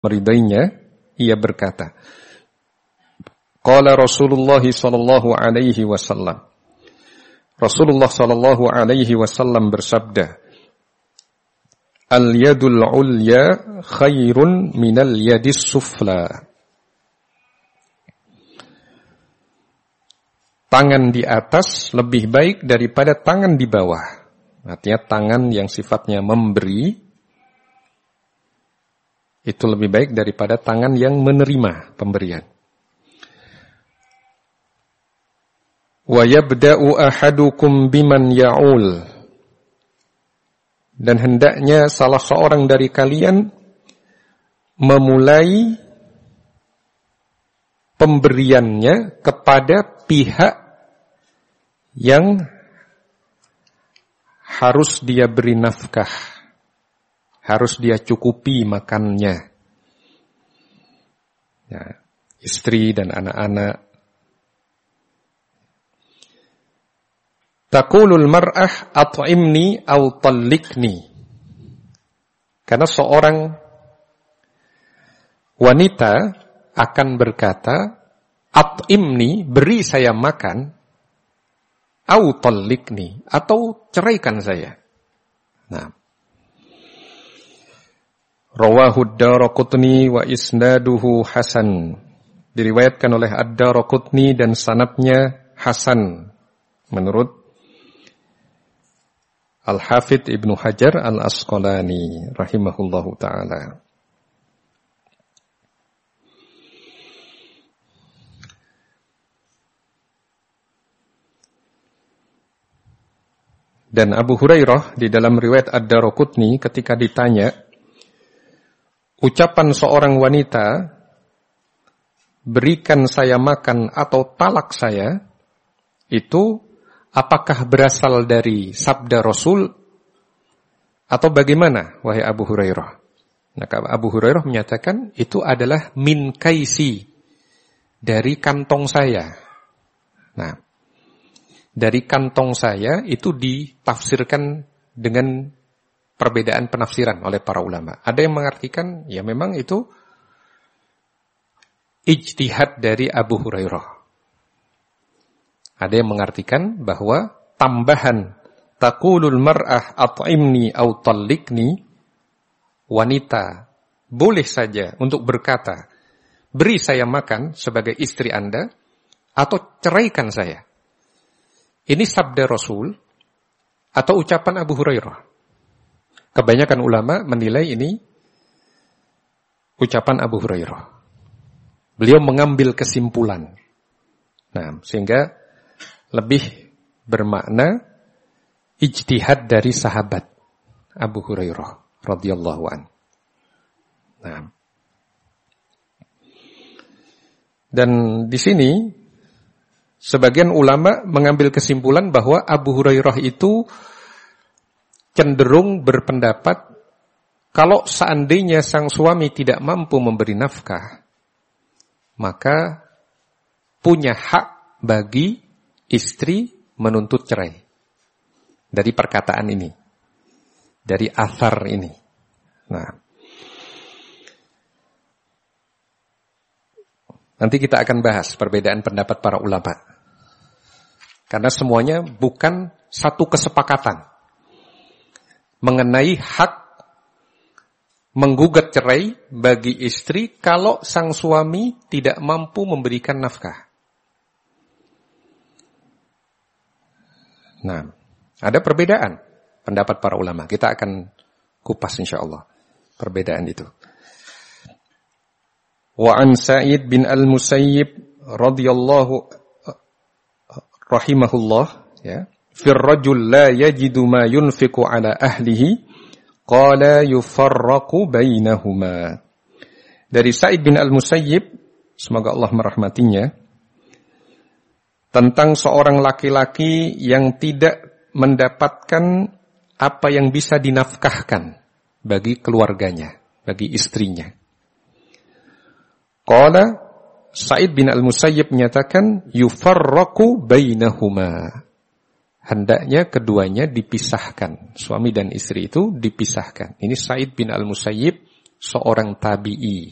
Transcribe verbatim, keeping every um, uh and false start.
meridainya, ia berkata, qala Rasulullah sallallahu alaihi wasallam. Rasulullah sallallahu alaihi wasallam bersabda, al-yadul ulya khairun minal yadis sufla. Tangan di atas lebih baik daripada tangan di bawah. Artinya tangan yang sifatnya memberi itu lebih baik daripada tangan yang menerima pemberian. Wa yabda'u ahadukum biman ya'ul. Dan hendaknya salah seorang dari kalian memulai pemberiannya kepada pihak yang harus dia beri nafkah, harus dia cukupi makannya. Ya, istri dan anak-anak. Taqulul mar'ah at'imni aw talliqni. Karena seorang wanita akan berkata, at'imni, beri saya makan, aw talliqni, atau ceraikan saya. Nah. Rawahu ad-Daraqutni wa isnaduhu hasan. Diriwayatkan oleh ad-Daraqutni dan sanadnya hasan menurut Al-Hafidh Ibnu Hajar Al-Asqalani rahimahullahu ta'ala. Dan Abu Hurairah di dalam riwayat Ad-Daraqutni ketika ditanya ucapan seorang wanita, berikan saya makan atau talak saya, itu apakah berasal dari sabda Rasul atau bagaimana, wahai Abu Hurairah? Maka Abu Hurairah menyatakan itu adalah min kaisi, dari kantong saya. Nah, dari kantong saya itu ditafsirkan dengan perbedaan penafsiran oleh para ulama. Ada yang mengartikan, ya memang itu ijtihad dari Abu Hurairah. Ada yang mengartikan bahwa tambahan taqulul mar'ah at'imni aw talliqni, wanita boleh saja untuk berkata, beri saya makan sebagai istri Anda atau ceraikan saya. Ini sabda Rasul atau ucapan Abu Hurairah? Kebanyakan ulama menilai ini ucapan Abu Hurairah. Beliau mengambil kesimpulan. Nah, sehingga lebih bermakna ijtihad dari sahabat Abu Hurairah radhiyallahu an. Nah. Dan di sini sebagian ulama mengambil kesimpulan bahwa Abu Hurairah itu cenderung berpendapat kalau seandainya sang suami tidak mampu memberi nafkah, maka punya hak bagi istri menuntut cerai. Dari perkataan ini. Dari athar ini. Nah. Nanti kita akan bahas perbedaan pendapat para ulama. Karena semuanya bukan satu kesepakatan mengenai hak menggugat cerai bagi istri kalau sang suami tidak mampu memberikan nafkah. Nah, ada perbedaan pendapat para ulama. Kita akan kupas insyaallah perbedaan itu. Wa an Sa'id bin Al-Musayyib radhiyallahu rahimahullah, ya, fir rajul la yajidu ma yunfiqu ala ahlihi qala yufarraqu bainahuma. Dari Sa'id bin Al-Musayyib, semoga Allah merahmatinya, tentang seorang laki-laki yang tidak mendapatkan apa yang bisa dinafkahkan bagi keluarganya, bagi istrinya. Qala Sa'id bin Al-Musayyib menyatakan yufarraqu bainahuma. Hendaknya keduanya dipisahkan, suami dan istri itu dipisahkan. Ini Sa'id bin Al-Musayyib, seorang tabi'i.